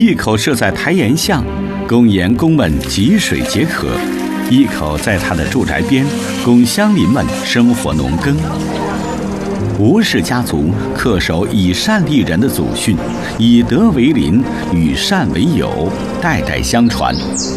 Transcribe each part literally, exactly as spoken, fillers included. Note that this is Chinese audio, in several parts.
一口设在台沿巷，供盐工们汲水解渴；一口在他的住宅边，供乡邻们生活农耕。吴氏家族恪守以善立人的祖训，以德为邻，与善为友，代代相传。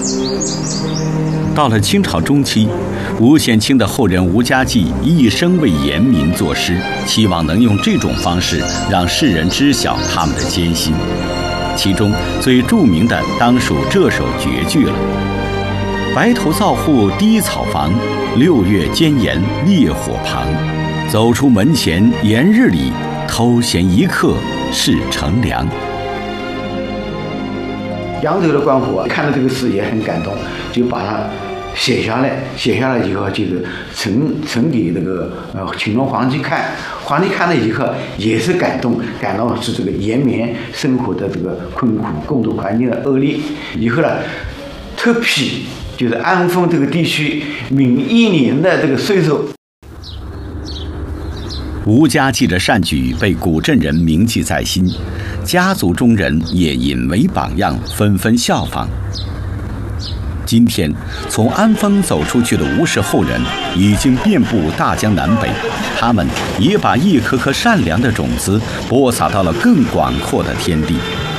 到了清朝中期，吴显卿的后人吴家骥一生为盐民作诗，希望能用这种方式让世人知晓他们的艰辛。其中最著名的当属这首绝句了：白头灶户低草房，六月间盐烈火旁。走出门前炎日里，偷闲一刻是乘凉。 扬州的官府看到这个诗也很感动，就把它写下来。写下来以后，就是呈呈给那个呃乾隆皇帝看。皇帝看了以后也是感动，感到是这个盐民生活的这个困苦，共同环境的恶劣。以后呢，特批就是安丰这个地区每一年的这个税收。 吴家骥的善举被古镇人铭记在心，家族中人也引为榜样，纷纷效仿。今天，从安丰走出去的吴氏后人已经遍布大江南北，他们也把一颗颗善良的种子播撒到了更广阔的天地。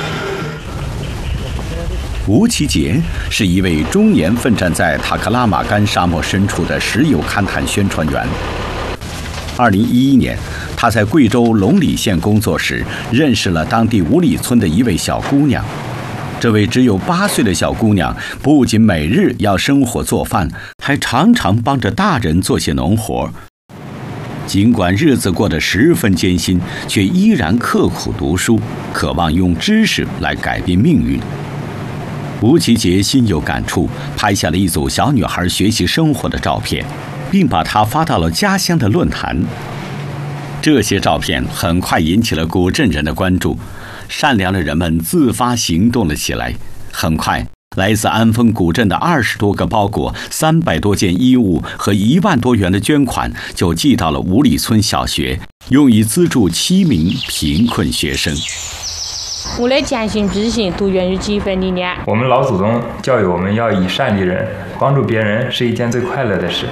吴其杰是一位终年奋战在塔克拉玛干沙漠深处的石油勘探宣传员。二零一一年，他在贵州龙里县工作时，认识了当地五里村的一位小姑娘。这位只有八岁的小姑娘，不仅每日要生火做饭，还常常帮着大人做些农活。尽管日子过得十分艰辛，却依然刻苦读书，渴望用知识来改变命运。吴其杰心有感触，拍下了一组小女孩学习生活的照片，并把它发到了家乡的论坛。这些照片很快引起了古镇人的关注，善良的人们自发行动了起来。很快，来自安丰古镇的二十多个包裹、三百多件衣物和一万多元的捐款就寄到了五里村小学，用以资助七名贫困学生。 我的坚信之心都源于几分理念。 我们老祖宗教育我们要以善利人，帮助别人是一件最快乐的事。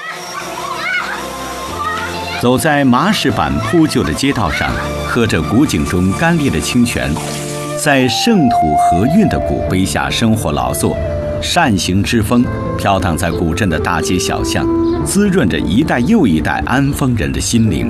走在麻石板铺就的街道上，喝着古井中干裂的清泉，在圣土和韵的古碑下生活劳作，善行之风飘荡在古镇的大街小巷，滋润着一代又一代安丰人的心灵。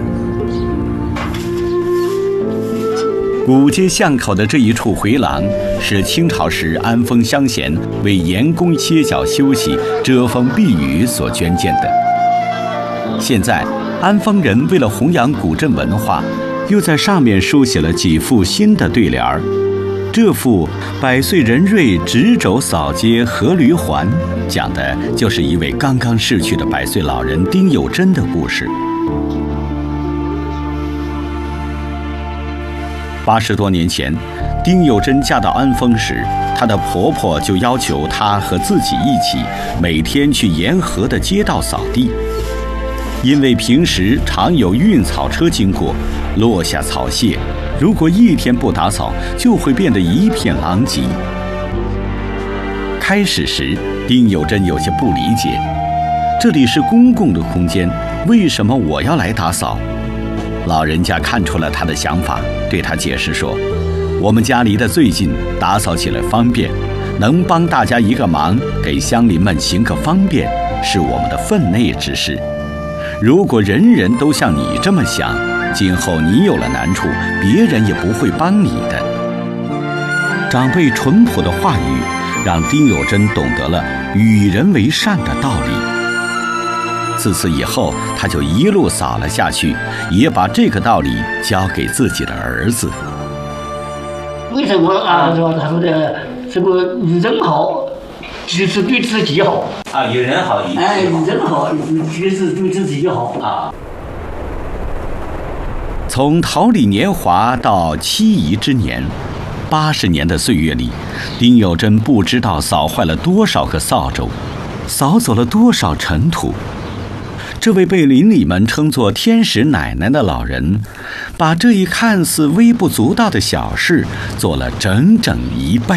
古街巷口的这一处回廊，是清朝时安丰乡贤为盐工歇脚休息、遮风避雨所捐建的。现在，安丰人为了弘扬古镇文化，又在上面书写了几副新的对联儿。这副“百岁人瑞执肘扫街阖闾还”讲的就是一位刚刚逝去的百岁老人丁有贞的故事。八十多年前，丁有贞嫁到安丰时，她的婆婆就要求她和自己一起每天去沿河的街道扫地。因为平时常有运草车经过，落下草屑，如果一天不打扫，就会变得一片狼藉。开始时，丁有贞有些不理解，这里是公共的空间，为什么我要来打扫？老人家看出了他的想法，对他解释说，我们家离得最近，打扫起来方便，能帮大家一个忙，给乡邻们行个方便，是我们的分内之事。如果人人都像你这么想，今后你有了难处，别人也不会帮你的。长辈淳朴的话语让丁有贞懂得了与人为善的道理。自此以后，他就一路扫了下去，也把这个道理教给自己的儿子。 为什么啊？说他说的这个人好，就是对自己好啊，与人好，与哎，人好，就是对自己好啊。 从桃李年华到妻夷之年，八十年的岁月里，丁有贞不知道扫坏了多少个扫帚，扫走了多少尘土。 这位被邻里们称作天使奶奶的老人，把这一看似微不足道的小事做了整整一倍。